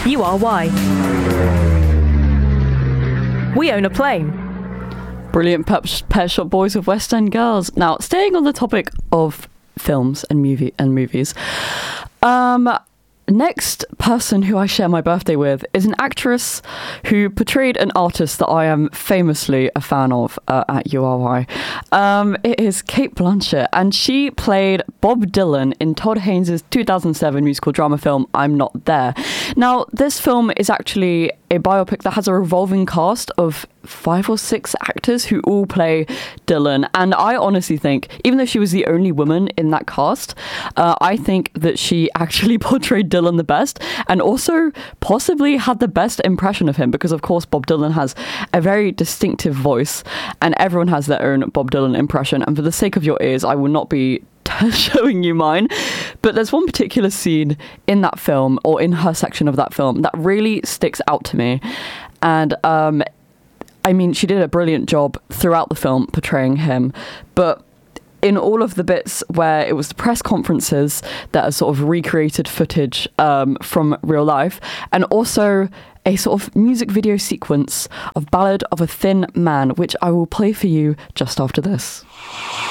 URY. We own a plane. Brilliant Pet Shop Boys with West End Girls. Now, staying on the topic of films and movies, next person who I share my birthday with is an actress who portrayed an artist that I am famously a fan of at URY. It is Cate Blanchett, and she played Bob Dylan in Todd Haynes' 2007 musical drama film I'm Not There. Now, this film is actually a biopic that has a revolving cast of 5 or 6 actors who all play Dylan. And I honestly think, even though she was the only woman in that cast, I think that she actually portrayed Dylan the best, and also possibly had the best impression of him, because of course Bob Dylan has a very distinctive voice and everyone has their own Bob Dylan impression. And for the sake of your ears, I will not be showing you mine, but there's one particular scene in that film, or in her section of that film, that really sticks out to me. And I mean, she did a brilliant job throughout the film portraying him, but in all of the bits where it was the press conferences that are sort of recreated footage from real life, and also a sort of music video sequence of Ballad of a Thin Man, which I will play for you just after this.